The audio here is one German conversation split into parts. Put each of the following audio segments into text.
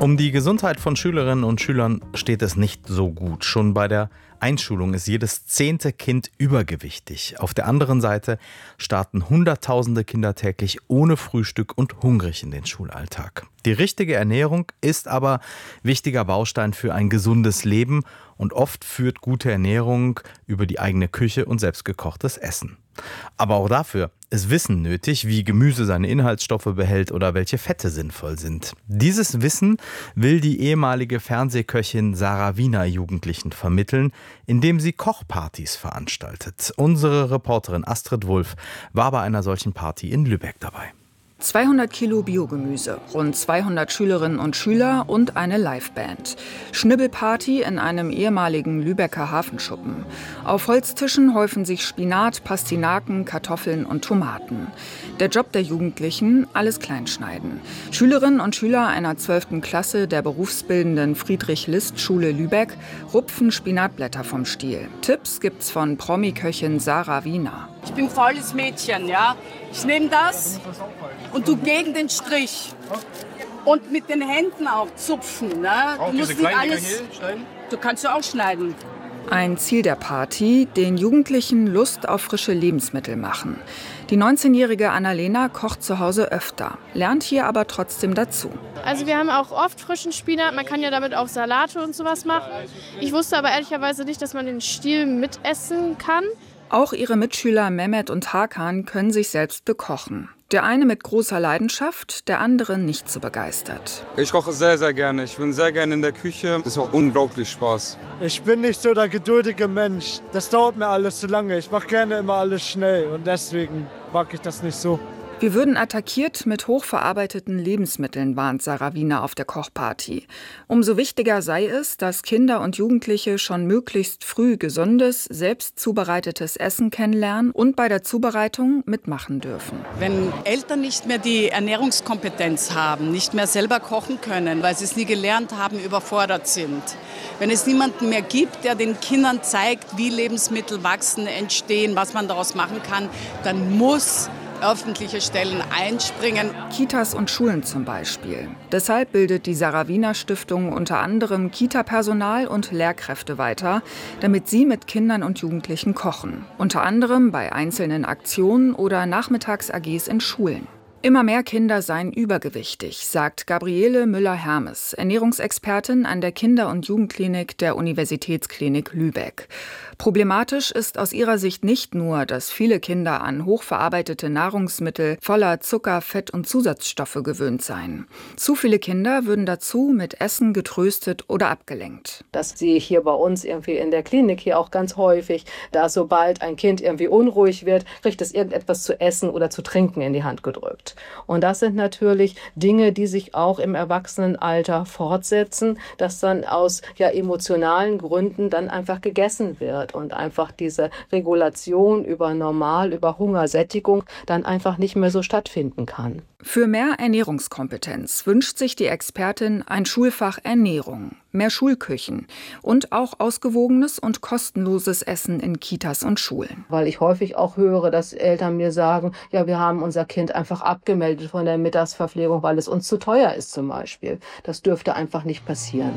Um die Gesundheit von Schülerinnen und Schülern steht es nicht so gut. Schon bei der Einschulung ist jedes 10. Kind übergewichtig. Auf der anderen Seite starten Hunderttausende Kinder täglich ohne Frühstück und hungrig in den Schulalltag. Die richtige Ernährung ist aber wichtiger Baustein für ein gesundes Leben und oft führt gute Ernährung über die eigene Küche und selbstgekochtes Essen. Aber auch dafür ist Wissen nötig, wie Gemüse seine Inhaltsstoffe behält oder welche Fette sinnvoll sind. Dieses Wissen will die ehemalige Fernsehköchin Sarah Wiener Jugendlichen vermitteln, indem sie Kochpartys veranstaltet. Unsere Reporterin Astrid Wulff war bei einer solchen Party in Lübeck dabei. 200 Kilo Biogemüse, rund 200 Schülerinnen und Schüler und eine Liveband. Schnibbelparty in einem ehemaligen Lübecker Hafenschuppen. Auf Holztischen häufen sich Spinat, Pastinaken, Kartoffeln und Tomaten. Der Job der Jugendlichen, alles kleinschneiden. Schülerinnen und Schüler einer 12. Klasse der berufsbildenden Friedrich-List-Schule Lübeck rupfen Spinatblätter vom Stiel. Tipps gibt's von Promi-Köchin Sarah Wiener. Ich bin faules Mädchen, ja. Ich nehme das und du gegen den Strich. Und mit den Händen auch zupfen. Ne? Auch du musst diese nicht kleinen alles. Dinger hier schneiden? Du kannst ja auch schneiden. Ein Ziel der Party, den Jugendlichen Lust auf frische Lebensmittel machen. Die 19-jährige Annalena kocht zu Hause öfter, lernt hier aber trotzdem dazu. Also wir haben auch oft frischen Spinat, man kann ja damit auch Salate und sowas machen. Ich wusste aber ehrlicherweise nicht, dass man den Stiel mitessen kann. Auch ihre Mitschüler Mehmet und Hakan können sich selbst bekochen. Der eine mit großer Leidenschaft, der andere nicht so begeistert. Ich koche sehr, sehr gerne. Ich bin sehr gerne in der Küche. Das macht unglaublich Spaß. Ich bin nicht so der geduldige Mensch. Das dauert mir alles zu lange. Ich mache gerne immer alles schnell und deswegen mag ich das nicht so. Wir würden attackiert mit hochverarbeiteten Lebensmitteln, warnt Sarah Wiener auf der Kochparty. Umso wichtiger sei es, dass Kinder und Jugendliche schon möglichst früh gesundes, selbst zubereitetes Essen kennenlernen und bei der Zubereitung mitmachen dürfen. Wenn Eltern nicht mehr die Ernährungskompetenz haben, nicht mehr selber kochen können, weil sie es nie gelernt haben, überfordert sind. Wenn es niemanden mehr gibt, der den Kindern zeigt, wie Lebensmittel wachsen, entstehen, was man daraus machen kann, dann muss öffentliche Stellen einspringen. Kitas und Schulen zum Beispiel. Deshalb bildet die Sarah Wiener Stiftung unter anderem Kita-Personal und Lehrkräfte weiter, damit sie mit Kindern und Jugendlichen kochen. Unter anderem bei einzelnen Aktionen oder Nachmittags-AGs in Schulen. Immer mehr Kinder seien übergewichtig, sagt Gabriele Müller-Hermes, Ernährungsexpertin an der Kinder- und Jugendklinik der Universitätsklinik Lübeck. Problematisch ist aus ihrer Sicht nicht nur, dass viele Kinder an hochverarbeitete Nahrungsmittel voller Zucker, Fett und Zusatzstoffe gewöhnt seien. Zu viele Kinder würden dazu mit Essen getröstet oder abgelenkt. Das sehe ich hier bei uns irgendwie in der Klinik hier auch ganz häufig, dass sobald ein Kind irgendwie unruhig wird, kriegt es irgendetwas zu essen oder zu trinken in die Hand gedrückt. Und das sind natürlich Dinge, die sich auch im Erwachsenenalter fortsetzen, dass dann aus emotionalen Gründen dann einfach gegessen wird und einfach diese Regulation über Hunger, Sättigung dann einfach nicht mehr so stattfinden kann. Für mehr Ernährungskompetenz wünscht sich die Expertin ein Schulfach Ernährung, mehr Schulküchen und auch ausgewogenes und kostenloses Essen in Kitas und Schulen. Weil ich häufig auch höre, dass Eltern mir sagen, ja, wir haben unser Kind einfach abgemeldet von der Mittagsverpflegung, weil es uns zu teuer ist zum Beispiel. Das dürfte einfach nicht passieren.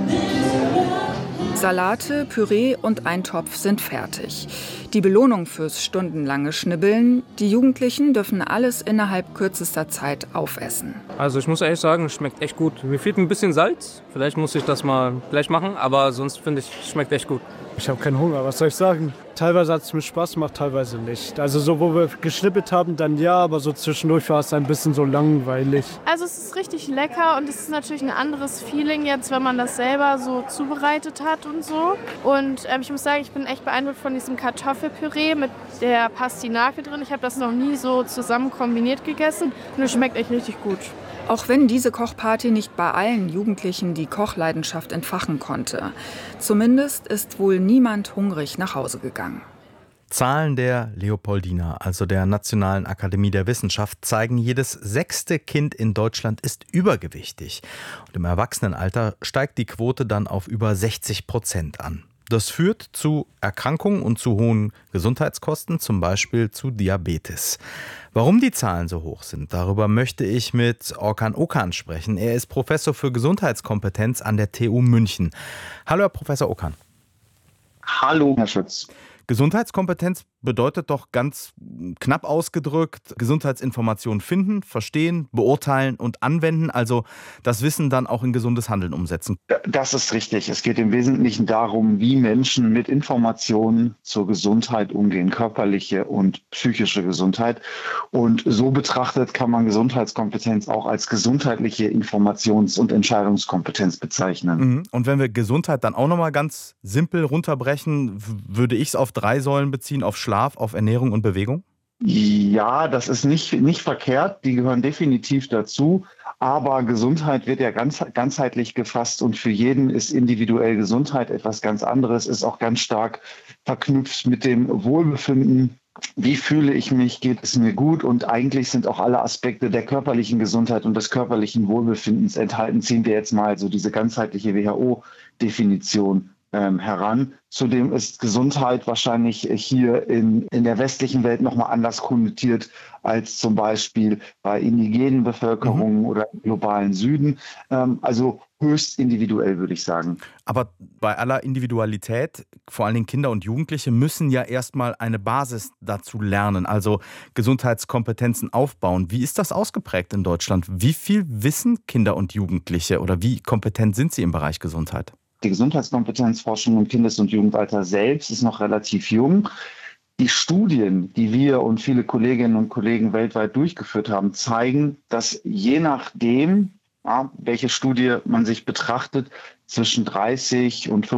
Salate, Püree und Eintopf sind fertig. Die Belohnung fürs stundenlange Schnibbeln, die Jugendlichen dürfen alles innerhalb kürzester Zeit aufessen. Also ich muss ehrlich sagen, es schmeckt echt gut. Mir fehlt ein bisschen Salz, vielleicht muss ich das mal gleich machen, aber sonst finde ich, es schmeckt echt gut. Ich habe keinen Hunger, was soll ich sagen? Teilweise hat es mir Spaß gemacht, teilweise nicht. Also so, wo wir geschnippelt haben, dann ja, aber so zwischendurch war es ein bisschen so langweilig. Also es ist richtig lecker und es ist natürlich ein anderes Feeling jetzt, wenn man das selber so zubereitet hat und so. Und ich muss sagen, ich bin echt beeindruckt von diesem Kartoffelpüree mit der Pastinake drin. Ich habe das noch nie so zusammen kombiniert gegessen und es schmeckt echt richtig gut. Auch wenn diese Kochparty nicht bei allen Jugendlichen die Kochleidenschaft entfachen konnte. Zumindest ist wohl niemand hungrig nach Hause gegangen. Zahlen der Leopoldina, also der Nationalen Akademie der Wissenschaft, zeigen, jedes 6. Kind in Deutschland ist übergewichtig. Und im Erwachsenenalter steigt die Quote dann auf über 60% an. Das führt zu Erkrankungen und zu hohen Gesundheitskosten, zum Beispiel zu Diabetes. Warum die Zahlen so hoch sind, darüber möchte ich mit Orkan Okan sprechen. Er ist Professor für Gesundheitskompetenz an der TU München. Hallo, Herr Professor Okan. Hallo, Herr Schütz. Gesundheitskompetenz bedeutet doch ganz knapp ausgedrückt, Gesundheitsinformationen finden, verstehen, beurteilen und anwenden, also das Wissen dann auch in gesundes Handeln umsetzen. Das ist richtig. Es geht im Wesentlichen darum, wie Menschen mit Informationen zur Gesundheit umgehen, körperliche und psychische Gesundheit. Und so betrachtet kann man Gesundheitskompetenz auch als gesundheitliche Informations- und Entscheidungskompetenz bezeichnen. Und wenn wir Gesundheit dann auch nochmal ganz simpel runterbrechen, würde ich es auf 3 Säulen beziehen, auf Schlaf, auf Ernährung und Bewegung? Ja, das ist nicht verkehrt. Die gehören definitiv dazu. Aber Gesundheit wird ja ganzheitlich gefasst und für jeden ist individuell Gesundheit etwas ganz anderes, ist auch ganz stark verknüpft mit dem Wohlbefinden. Wie fühle ich mich? Geht es mir gut? Und eigentlich sind auch alle Aspekte der körperlichen Gesundheit und des körperlichen Wohlbefindens enthalten. Ziehen wir jetzt mal so diese ganzheitliche WHO-Definition heran. Zudem ist Gesundheit wahrscheinlich hier in der westlichen Welt nochmal anders konnotiert als zum Beispiel bei indigenen Bevölkerungen oder im globalen Süden. Also höchst individuell, würde ich sagen. Aber bei aller Individualität, vor allen Dingen Kinder und Jugendliche, müssen ja erstmal eine Basis dazu lernen, also Gesundheitskompetenzen aufbauen. Wie ist das ausgeprägt in Deutschland? Wie viel wissen Kinder und Jugendliche oder wie kompetent sind sie im Bereich Gesundheit? Die Gesundheitskompetenzforschung im Kindes- und Jugendalter selbst ist noch relativ jung. Die Studien, die wir und viele Kolleginnen und Kollegen weltweit durchgeführt haben, zeigen, dass je nachdem, welche Studie man sich betrachtet, zwischen 30 und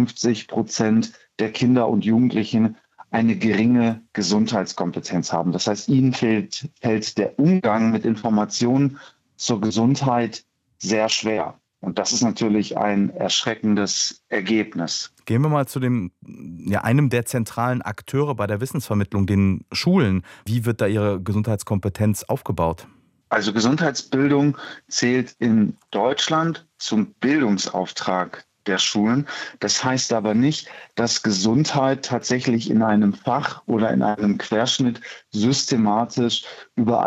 55% der Kinder und Jugendlichen eine geringe Gesundheitskompetenz haben. Das heißt, ihnen fällt der Umgang mit Informationen zur Gesundheit sehr schwer. Und das ist natürlich ein erschreckendes Ergebnis. Gehen wir mal zu einem der zentralen Akteure bei der Wissensvermittlung, den Schulen. Wie wird da Ihre Gesundheitskompetenz aufgebaut? Also Gesundheitsbildung zählt in Deutschland zum Bildungsauftrag der Schulen. Das heißt aber nicht, dass Gesundheit tatsächlich in einem Fach oder in einem Querschnitt systematisch über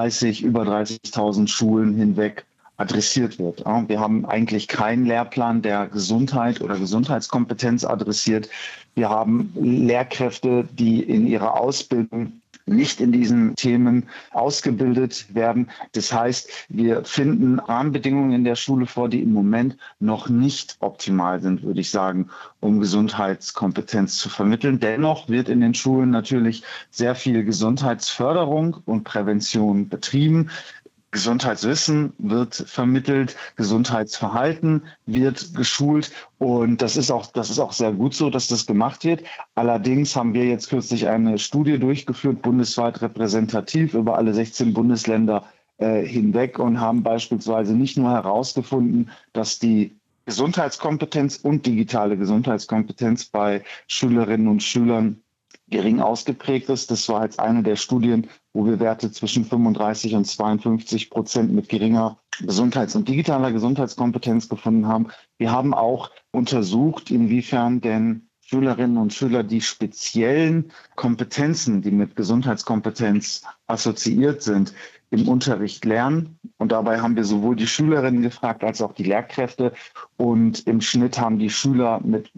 30.000 Schulen hinweg adressiert wird. Wir haben eigentlich keinen Lehrplan, der Gesundheit oder Gesundheitskompetenz adressiert. Wir haben Lehrkräfte, die in ihrer Ausbildung nicht in diesen Themen ausgebildet werden. Das heißt, wir finden Rahmenbedingungen in der Schule vor, die im Moment noch nicht optimal sind, würde ich sagen, um Gesundheitskompetenz zu vermitteln. Dennoch wird in den Schulen natürlich sehr viel Gesundheitsförderung und Prävention betrieben. Gesundheitswissen wird vermittelt, Gesundheitsverhalten wird geschult und das ist auch sehr gut so, dass das gemacht wird. Allerdings haben wir jetzt kürzlich eine Studie durchgeführt, bundesweit repräsentativ über alle 16 Bundesländer hinweg und haben beispielsweise nicht nur herausgefunden, dass die Gesundheitskompetenz und digitale Gesundheitskompetenz bei Schülerinnen und Schülern gering ausgeprägt ist. Das war jetzt eine der Studien, wo wir Werte zwischen 35 und 52% mit geringer Gesundheits- und digitaler Gesundheitskompetenz gefunden haben. Wir haben auch untersucht, inwiefern denn Schülerinnen und Schüler die speziellen Kompetenzen, die mit Gesundheitskompetenz assoziiert sind, im Unterricht lernen. Und dabei haben wir sowohl die Schülerinnen gefragt als auch die Lehrkräfte. Und im Schnitt haben die Schüler mit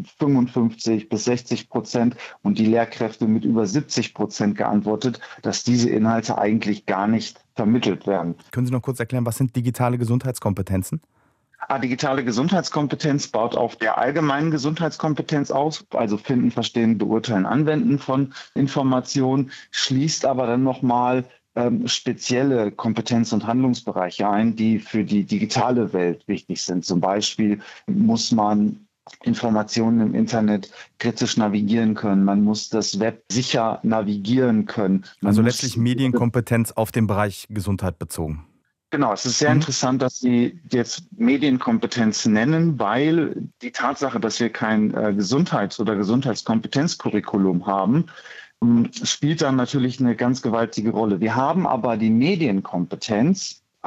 55-60% und die Lehrkräfte mit über 70% geantwortet, dass diese Inhalte eigentlich gar nicht vermittelt werden. Können Sie noch kurz erklären, was sind digitale Gesundheitskompetenzen? Digitale Gesundheitskompetenz baut auf der allgemeinen Gesundheitskompetenz aus, also finden, verstehen, beurteilen, anwenden von Informationen, schließt aber dann nochmal spezielle Kompetenz- und Handlungsbereiche ein, die für die digitale Welt wichtig sind. Zum Beispiel muss man Informationen im Internet kritisch navigieren können. Man muss das Web sicher navigieren können. Also letztlich Medienkompetenz auf den Bereich Gesundheit bezogen. Genau, es ist sehr interessant, dass Sie jetzt Medienkompetenz nennen, weil die Tatsache, dass wir kein Gesundheits- oder Gesundheitskompetenzcurriculum haben, spielt dann natürlich eine ganz gewaltige Rolle. Wir haben aber die Medienkompetenz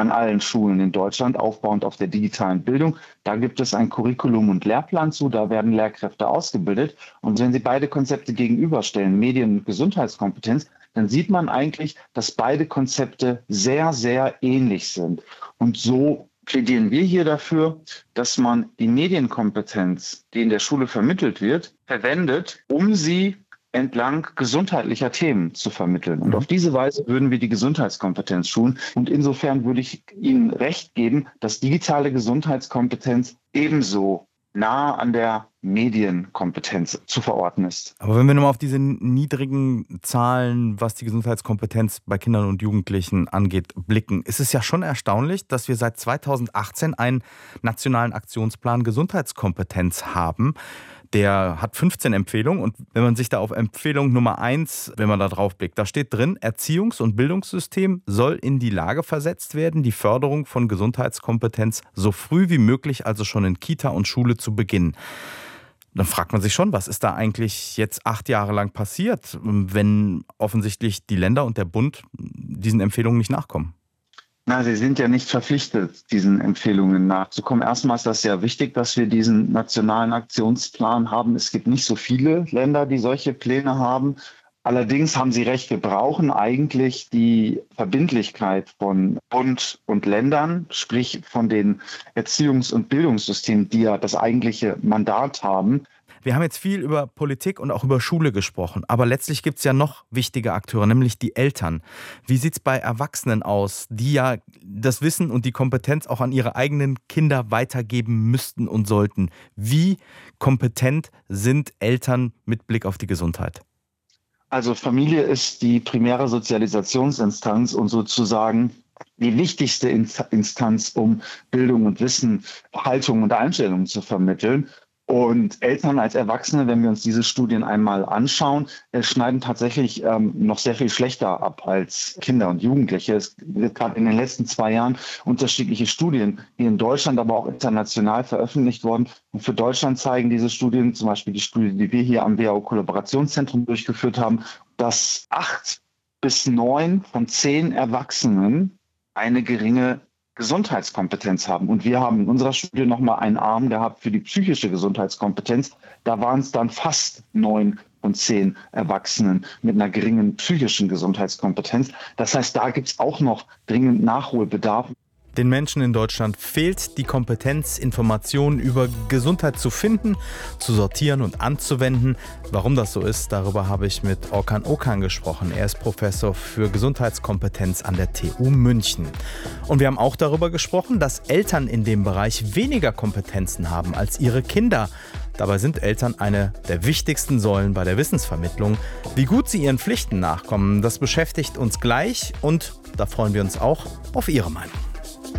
an allen Schulen in Deutschland, aufbauend auf der digitalen Bildung. Da gibt es ein Curriculum und Lehrplan zu, da werden Lehrkräfte ausgebildet. Und wenn Sie beide Konzepte gegenüberstellen, Medien- und Gesundheitskompetenz, dann sieht man eigentlich, dass beide Konzepte sehr, sehr ähnlich sind. Und so plädieren wir hier dafür, dass man die Medienkompetenz, die in der Schule vermittelt wird, verwendet, um sie entlang gesundheitlicher Themen zu vermitteln. Und auf diese Weise würden wir die Gesundheitskompetenz schulen. Und insofern würde ich Ihnen recht geben, dass digitale Gesundheitskompetenz ebenso nah an der Medienkompetenz zu verorten ist. Aber wenn wir nochmal auf diese niedrigen Zahlen, was die Gesundheitskompetenz bei Kindern und Jugendlichen angeht, blicken, ist es ja schon erstaunlich, dass wir seit 2018 einen nationalen Aktionsplan Gesundheitskompetenz haben. Der hat 15 Empfehlungen und wenn man sich da auf Empfehlung Nummer 1, wenn man da drauf blickt, da steht drin, Erziehungs- und Bildungssystem soll in die Lage versetzt werden, die Förderung von Gesundheitskompetenz so früh wie möglich, also schon in Kita und Schule zu beginnen. Dann fragt man sich schon, was ist da eigentlich jetzt 8 Jahre lang passiert, wenn offensichtlich die Länder und der Bund diesen Empfehlungen nicht nachkommen? Na, Sie sind ja nicht verpflichtet, diesen Empfehlungen nachzukommen. Erstmal ist das sehr wichtig, dass wir diesen nationalen Aktionsplan haben. Es gibt nicht so viele Länder, die solche Pläne haben. Allerdings haben Sie recht, wir brauchen eigentlich die Verbindlichkeit von Bund und Ländern, sprich von den Erziehungs- und Bildungssystemen, die ja das eigentliche Mandat haben. Wir haben jetzt viel über Politik und auch über Schule gesprochen, aber letztlich gibt es ja noch wichtige Akteure, nämlich die Eltern. Wie sieht es bei Erwachsenen aus, die ja das Wissen und die Kompetenz auch an ihre eigenen Kinder weitergeben müssten und sollten? Wie kompetent sind Eltern mit Blick auf die Gesundheit? Also Familie ist die primäre Sozialisationsinstanz und sozusagen die wichtigste Instanz, um Bildung und Wissen, Haltung und Einstellungen zu vermitteln. Und Eltern als Erwachsene, wenn wir uns diese Studien einmal anschauen, schneiden tatsächlich noch sehr viel schlechter ab als Kinder und Jugendliche. Es wird gerade in den letzten 2 Jahren unterschiedliche Studien, die in Deutschland, aber auch international veröffentlicht worden. Und für Deutschland zeigen diese Studien, zum Beispiel die Studie, die wir hier am WHO-Kollaborationszentrum durchgeführt haben, dass 8 bis 9 von 10 Erwachsenen eine geringe Gesundheitskompetenz haben. Und wir haben in unserer Studie nochmal einen Arm gehabt für die psychische Gesundheitskompetenz. Da waren es dann fast 9 von 10 Erwachsenen mit einer geringen psychischen Gesundheitskompetenz. Das heißt, da gibt es auch noch dringend Nachholbedarf. Den Menschen in Deutschland fehlt die Kompetenz, Informationen über Gesundheit zu finden, zu sortieren und anzuwenden. Warum das so ist, darüber habe ich mit Orkan Okan gesprochen. Er ist Professor für Gesundheitskompetenz an der TU München. Und wir haben auch darüber gesprochen, dass Eltern in dem Bereich weniger Kompetenzen haben als ihre Kinder. Dabei sind Eltern eine der wichtigsten Säulen bei der Wissensvermittlung. Wie gut sie ihren Pflichten nachkommen, das beschäftigt uns gleich und da freuen wir uns auch auf Ihre Meinung.